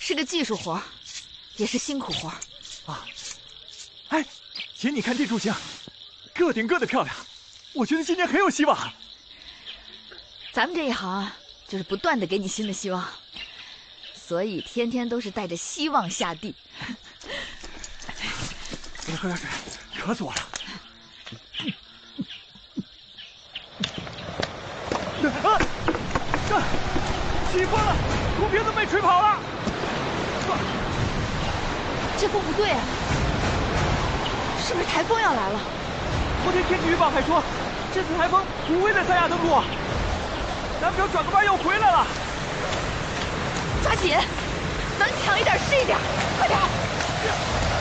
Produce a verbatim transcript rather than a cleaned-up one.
是个技术活，也是辛苦活。 啊，哎，姐，你看这柱星，个顶个的漂亮，我觉得今年很有希望。 咱们这一行啊，就是不断的给你新的希望，所以天天都是带着希望下地。 我来喝点水，渴死我了。啊！啊！起风了，土瓶子被吹跑了。啊！ 这风不对啊，是不是台风要来了？ 昨天天气预报还说，这次台风不会在三亚登陆，咱们要转个弯又回来了。 抓紧，能抢一点是一点，快点！